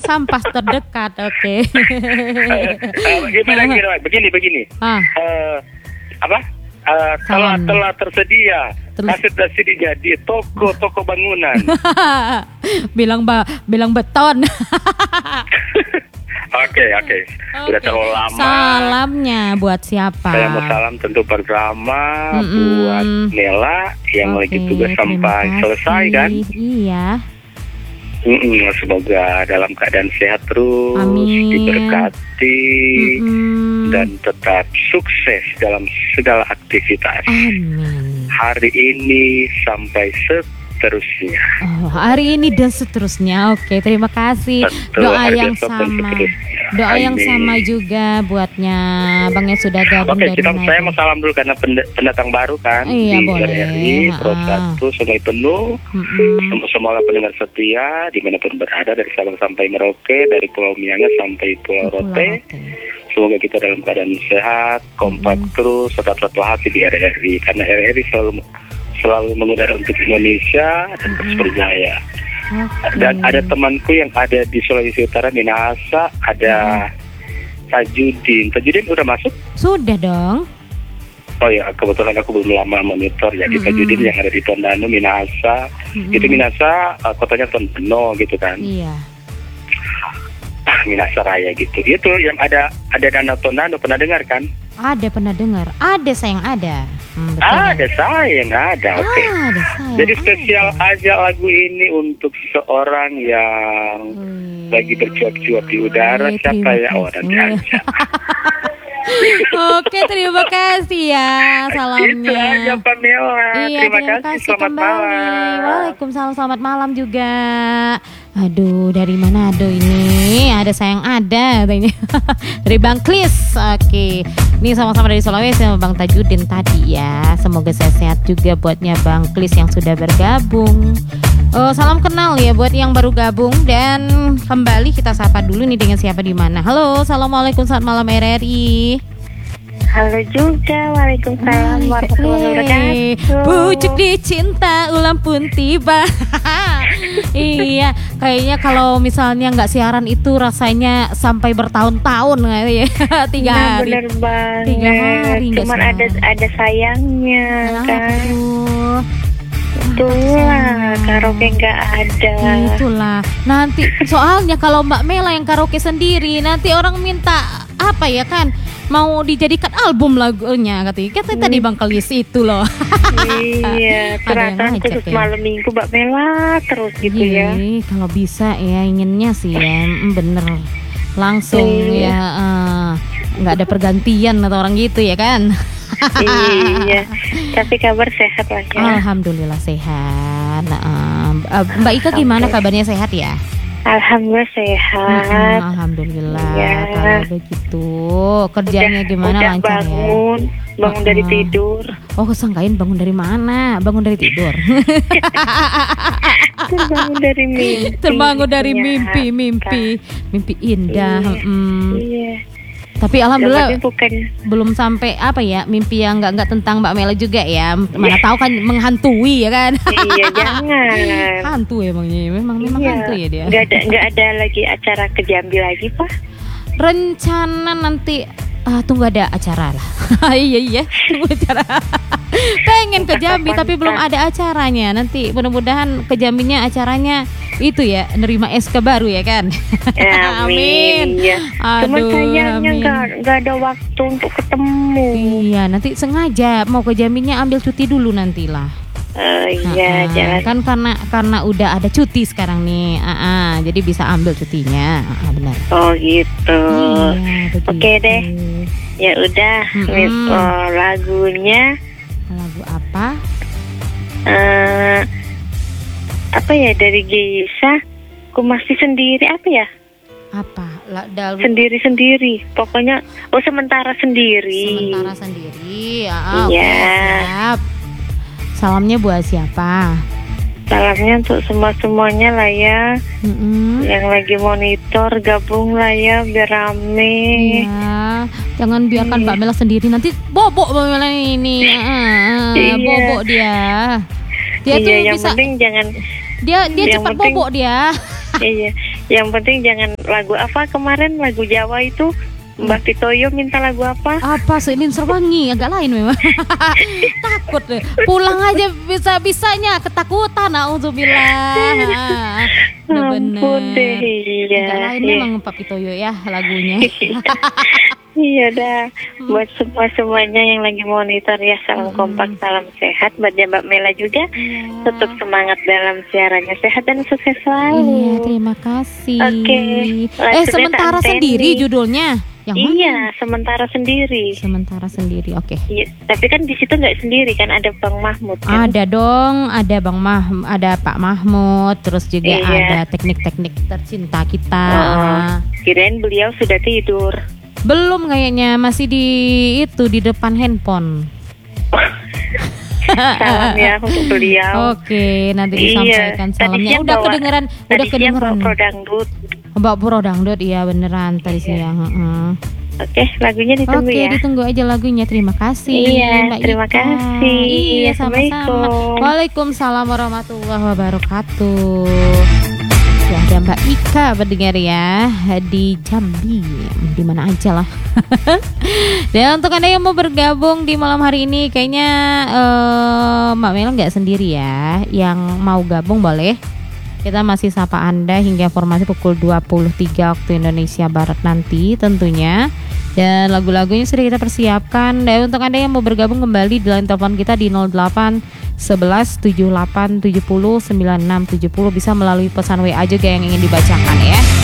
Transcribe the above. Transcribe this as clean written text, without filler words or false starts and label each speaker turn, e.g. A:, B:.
A: sampah terdekat. Oke.
B: Gimana? Begini. Apa? Telah tersedia kasih di toko bangunan.
A: bilang beton.
B: Oke. Udah terlalu lama.
A: Salamnya buat siapa?
B: Saya mau salam tentu pertama buat Nela yang lagi tugas sampai selesai kan.
A: Iya.
B: Semoga dalam keadaan sehat terus, diberkati dan tetap sukses dalam segala aktivitas.
A: Amin.
B: Hari ini sampai seterusnya.
A: Oh, hari ini dan seterusnya. Oke, terima kasih.
B: Betul,
A: Doa yang sama. Doa yang sama juga buatnya Bang yang sudah gabung dari Manado.
B: Saya mau salam dulu karena pendatang baru kan.
A: Iya,
B: di
A: boleh.
B: RRI Pro 1 Sungai Penuh. Semua pendengar setia dimanapun berada, dari Sabang sampai Merauke, dari Pulau Miangas sampai Pulau Rote. Semoga kita dalam keadaan sehat, kompak terus, tetap satu hati di RRI, karena RRI selalu mengudara untuk Indonesia dan terus berjaya. Dan ada temanku yang ada di Sulawesi Utara, Minahasa, ada Tajudin udah masuk?
A: Sudah dong.
B: Oh ya, kebetulan aku belum lama monitor ya. Tajudin yang ada di Tondano, Minahasa. Itu Minahasa kotanya Tondano gitu kan.
A: Iya.
B: Minahasa Raya gitu. Itu yang ada Danau Tondano, pernah dengar kan?
A: Ada, pernah dengar. Ada sayang ada.
B: Ada sayang ada. Oke.
A: Ada sayang.
B: Jadi spesial aja lagu ini untuk seorang yang lagi bercuap-cuap di udara. Siapa ya? Oh, nanti aja.
A: Oke, terima kasih ya salamnya.
B: Itu aja Pamela.
A: Iya,
B: terima kasih. Selamat malam.
A: Waalaikumsalam, selamat malam juga. Aduh, dari Manado ini ada sayang ada katanya. Dari Bang Klis. Oke. Ini sama-sama dari Sulawesi sama Bang Tajudin tadi ya. Semoga sehat juga buatnya Bang Klis yang sudah bergabung. Salam kenal ya buat yang baru gabung, dan kembali kita sapa dulu nih dengan siapa di mana. Halo, assalamualaikum, selamat malam RRI.
C: Halo juga, waalaikumsalam warahmatullahi wabarakatuh.
A: Pucuk dicinta, ulang pun tiba. Iya, kayaknya kalau misalnya nggak siaran itu rasanya sampai bertahun-tahun nggak ya? 3 hari.
C: Bener banget.
A: 3 hari.
C: Cuman ada sayangnya kan.
A: Aduh.
C: Itulah karaoke nggak ada.
A: Itulah. Nanti soalnya kalau Mbak Mela yang karaoke sendiri, nanti orang minta apa ya kan? Mau dijadikan album lagunya katanya. Katanya tadi Bang Kelis itu loh.
C: Iya, ternyata khusus malam minggu Mbak Mela terus gitu ya.
A: Kalau bisa ya, inginnya sih ya, bener langsung ya, nggak ada pergantian atau orang gitu ya kan.
C: Iya, tapi kabar sehat lah ya.
A: Alhamdulillah sehat. Mbak Ika gimana kabarnya, sehat ya?
C: Alhamdulillah sehat.
A: Alhamdulillah.
C: Ya.
A: Kalau begitu kerjanya gimana,
C: udah
A: lancar
C: bangun dari tidur.
A: Oh, kesangkain bangun dari mana? Bangun dari tidur.
C: Terbangun dari
A: mimpi indah.
C: Iya.
A: Tapi alhamdulillah
C: bukan
A: belum sampai apa ya, mimpi yang enggak tentang Mbak Mela juga ya. Mana tahu kan menghantui ya kan.
C: Iya, jangan.
A: Hantu emangnya, memang hantu ya dia.
C: Enggak ada lagi acara ke Jambi lagi, Pak.
A: Rencana nanti tunggu ada acara lah. Iya, tunggu acara. Pengen ke Jambi tapi belum ada acaranya. Nanti mudah-mudahan ke Jambinya acaranya itu ya, nerima SK baru ya kan.
C: Amin. Ya. Cuma sayangnya nggak ada waktu untuk ketemu.
A: Iya, nanti sengaja mau ke Jambinya ambil cuti dulu nantilah.
C: Iya, jangan.
A: Kan karena udah ada cuti sekarang nih. Jadi bisa ambil cutinya. Benar.
C: Oh gitu.
A: Iya,
C: oke deh. Ya udah. Lagunya.
A: Lagu apa?
C: Apa ya, dari Geisha, Ku Masih Sendiri, apa ya?
A: Apa?
C: Sendiri. Pokoknya sementara sendiri.
A: Iya.
C: Siap.
A: Salamnya buat siapa?
C: Salamnya untuk semuanya lah ya. Yang lagi monitor gabung lah ya, biar rame.
A: Iya. Jangan biarkan Mbak Mela sendiri, nanti bobok Mbak Mela ini. Bobok dia. Dia tuh
C: yang
A: bisa.
C: Penting jangan.
A: Dia cepat bobok dia.
C: Iya, Yang penting jangan lagu apa kemarin, lagu Jawa itu Mbak Pitoyo minta lagu apa?
A: Apa Selin Serwangi, agak lain memang. Takut deh. Pulang aja bisa-bisanya ketakutan, auzubillah.
C: Ampun deh, iya.
A: Agak lain memang Pak Pitoyo ya lagunya.
C: Iya dah. Buat semuanya yang lagi monitor ya, salam kompak, salam sehat. Buat Mbak Mela juga, tetap semangat dalam siarannya, sehat dan sukses selalu.
A: Iya, terima kasih.
C: Oke.
A: Sementara sendiri judulnya. Yang mana?
C: Iya, sementara sendiri.
A: Sementara sendiri, oke.
C: Iya, tapi kan di situ nggak sendiri kan, ada Bang Mahmud kan?
A: Ada dong, ada ada Pak Mahmud, terus juga ada teknik-teknik tercinta kita.
C: Kirain beliau sudah tidur.
A: Belum kayaknya, masih di depan handphone.
C: Salam ya untuk beliau.
A: Oke, nanti disampaikan salamnya. Udah kedengeran. Bawa Puro Dangdut, iya beneran tadi siang.
C: Oke, lagunya ditunggu ya.
A: Oke, ditunggu aja lagunya. Terima kasih.
C: Iya,
A: Mbak
C: terima
A: Ika.
C: kasih.
A: Iya, sama-sama.
C: Assalamualaikum.
A: Waalaikumsalam warahmatullahi wabarakatuh. Ya, ada Mbak Ika pendengar ya di Jambi, di mana aja lah. Dan untuk Anda yang mau bergabung di malam hari ini, kayaknya Mbak Mela nggak sendiri ya. Yang mau gabung boleh. Kita masih sapa Anda hingga informasi pukul 23 waktu Indonesia Barat nanti tentunya. Dan lagu-lagunya sudah kita persiapkan. Dan untuk Anda yang mau bergabung kembali di line telepon kita di 08 11 78 70 96 70 bisa melalui pesan WA juga yang ingin dibacakan ya.